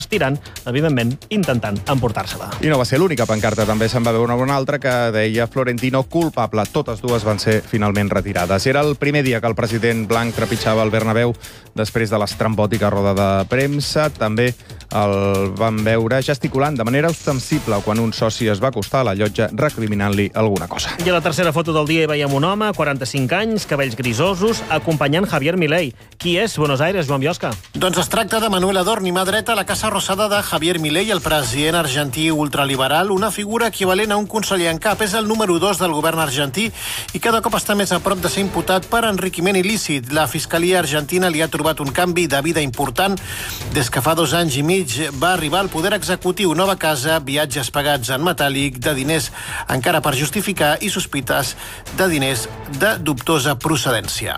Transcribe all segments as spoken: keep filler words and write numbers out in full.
tirant, evidentment, intentant emportar-se-la. I no va ser l'única pancarta, també se'n va veure una altra que deia Florentino culpable. Totes dues van ser finalment retirades. Era el primer dia que el president blanc trepitjava el Bernabéu després de l'estrambòtica roda de premsa. També el van veure gesticulant de manera ostensible quan un soci es va acostar a la llotja recriminant-li alguna cosa. I a la tercera foto del dia hi veiem un home, quaranta-cinc anys, cabells grisosos, acompanyant Javier Milei. Qui és? Buenos Aires, Joan Biosca. Doncs es tracta de Manuel Adorni, mà dreta a la Casa Rosada de Javier Milei, el president argentí ultraliberal, una figura equivalent a un conseller en cap. És el número dos del govern argentí i cada cop està més a prop de ser imputat per enriquiment il·lícit. La Fiscalia argentina li ha trobat un canvi de vida important des que fa dos anys i mig va arribar al poder executiu, nova casa, viatges pagats en metàl·lic, de diners encara per justificar i sospites de diners de dubtosa procedència.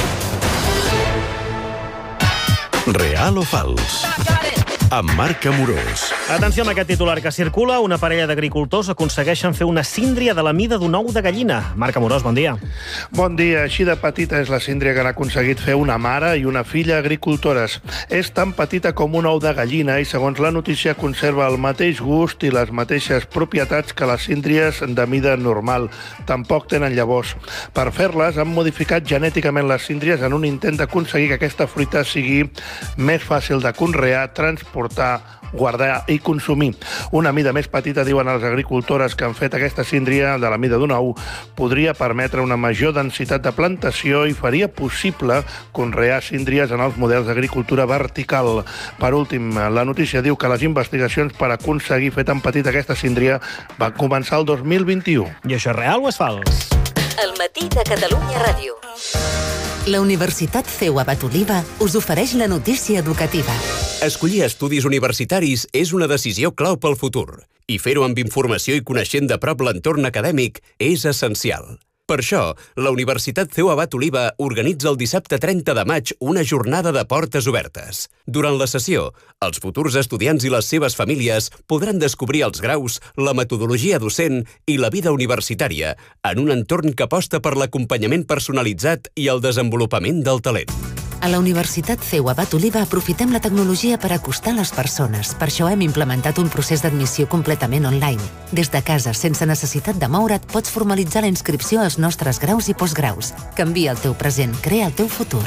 Real o fals? Amb Marc Amorós. Atenció amb aquest titular que circula. Una parella d'agricultors aconsegueixen fer una síndria de la mida d'un ou de gallina. Marc Amorós, bon dia. Bon dia. Així de petita és la síndria que han aconseguit fer una mare i una filla agricultores. És tan petita com un ou de gallina i, segons la notícia, conserva el mateix gust i les mateixes propietats que les síndries de mida normal. Tampoc tenen llavors. Per fer-les, han modificat genèticament les síndries en un intent d'aconseguir que aquesta fruita sigui més fàcil de conrear, transportar, guardar i consumir. Una mida més petita, diuen les agricultores que han fet aquesta síndria de la mida d'un ou, podria permetre una major densitat de plantació i faria possible conrear síndries en els models d'agricultura vertical. Per últim, la notícia diu que les investigacions per aconseguir fer tan petita aquesta síndria van començar el dos mil vint-i-u. I això és real o és fals? El matí de Catalunya Ràdio. La Universitat C E U Abat Oliva us ofereix la notícia educativa. Escollir estudis universitaris és una decisió clau pel futur, i fer-ho amb informació i coneixent de prop l'entorn acadèmic és essencial. Per això, la Universitat C E U Abat Oliva organitza el dissabte trenta de maig una jornada de portes obertes. Durant la sessió, els futurs estudiants i les seves famílies podran descobrir els graus, la metodologia docent i la vida universitària en un entorn que aposta per l'acompanyament personalitzat i el desenvolupament del talent. A la Universitat C E U Abat Oliva aprofitem la tecnologia per acostar les persones. Per això hem implementat un procés d'admissió completament online. Des de casa, sense necessitat de moure't, pots formalitzar la inscripció als nostres graus i postgraus. Canvia el teu present, crea el teu futur.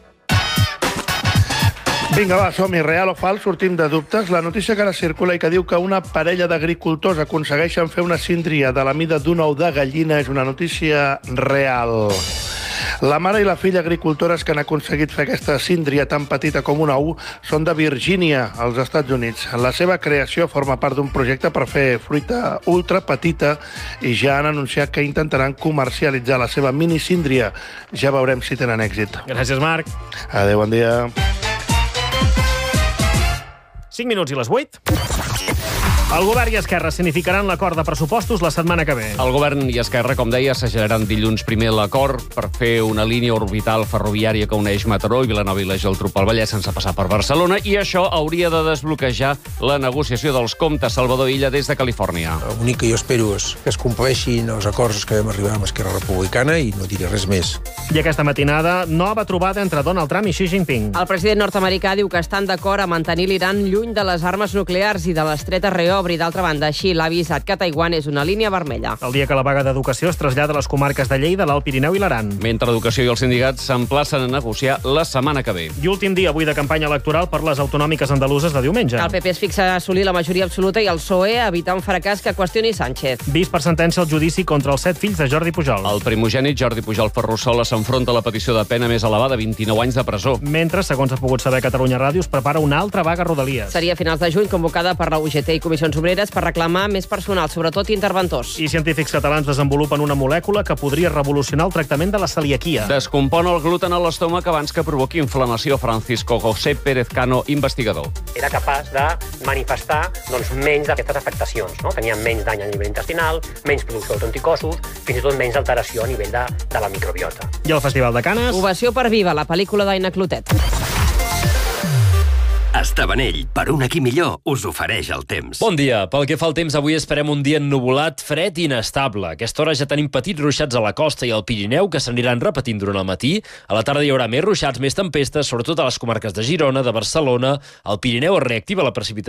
Vinga, va, som-hi. Real o fals? Sortim de dubtes. La notícia que ara circula i que diu que una parella d'agricultors aconsegueixen fer una síndria de la mida d'un ou de gallina és una notícia real. La mare i la filla agricultores que han aconseguit fer aquesta síndria tan petita com un ou són de Virgínia, als Estats Units. La seva creació forma part d'un projecte per fer fruita ultra petita i ja han anunciat que intentaran comercialitzar la seva mini síndria. Ja veurem si tenen èxit. Gràcies, Marc. Adéu, bon dia. cinc minuts i les vuit. El govern i Esquerra significaran l'acord de pressupostos la setmana que ve. El govern i Esquerra, com deia, segellaran dilluns primer l'acord per fer una línia orbital ferroviària que uneix Mataró i Vilanova i la Geltrú pel Vallès sense passar per Barcelona, i això hauria de desbloquejar la negociació dels comptes. Salvador Illa, des de Califòrnia. L'únic que jo espero és que es compleixin els acords que vam arribar amb Esquerra Republicana i no diré res més. I aquesta matinada, nova trobada entre Donald Trump i Xi Jinping. El president nord-americà diu que estan d'acord a mantenir l'Iran lluny de les armes nuclears i de l'estret a reobri. D'altra banda, Xi l'ha avisat que Taiwan és una línia vermella. El dia que la vaga d'educació es trasllada a les comarques de Lleida, l'Alt Pirineu i l'Aran. Mentre Educació i els sindicats s'emplacen a negociar la setmana que ve. I últim dia avui de campanya electoral per les autonòmiques andaluses de diumenge. El P P es fixa a assolir la majoria absoluta i el P S O E a evitar un fracàs que qüestioni Sánchez. Vist per sentència el judici contra els set fills de Jordi Pujol. El primogènit Jordi Pujol Ferrusola s'enfronta a la petició de pena més elevada, vint-i-nou anys de presó. Mentre, segons ha pogut saber Catalunya Ràdio, es prepara una altra vaga a Rodalies. Seria a finals de juny, convocada per la U G T i Comissions Obreres per reclamar més personal, sobretot interventors. I científics catalans desenvolupen una molècula que podria revolucionar el tractament de la celiaquia. Descompon el gluten a l'estómac abans que provoqui inflamació. Francisco José Pérez Cano, investigador. Era capaç de manifestar doncs, menys d'aquestes afectacions. No? Tenia menys dany a nivell intestinal, menys producció d'anticossos, fins i tot menys alteració a nivell de, de la microbiota. I el Festival de Canes? Ovació per Viva, la pel·lícula d'Aina Clotet. Estabanell, per un aquí millor, us ofereix el temps. Bon dia. Pel que fa al temps, avui esperem un dia ennuvolat, fred i inestable. A aquesta hora ja tenim petits ruixats a la costa i al Pirineu, que s'aniran repetint durant el matí. A la tarda hi haurà més ruixats, més tempestes, sobretot a les comarques de Girona, de Barcelona. Al Pirineu es reactiva la precipitació